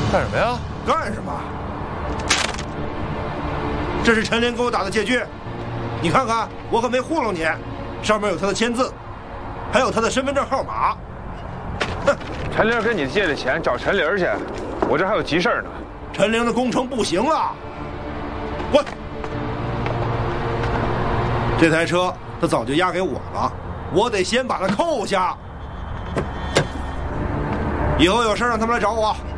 干什么呀？ 干什么？这是陈林给我打的借据，你看看，我可没糊弄你，上面有他的签字，还有他的身份证号码。哼， 陈玲跟你借的钱找陈玲去，我这还有急事呢。 陈玲的工程不行了，滚！这台车他早就押给我了，我得先把它扣下。以后有事让他们来找我。